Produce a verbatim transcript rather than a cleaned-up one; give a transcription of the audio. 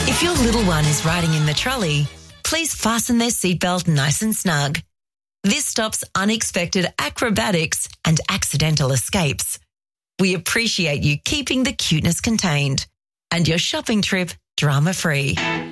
If your little one is riding in the trolley, please fasten their seatbelt nice and snug. This stops unexpected acrobatics and accidental escapes. We appreciate you keeping the cuteness contained and your shopping trip drama-free.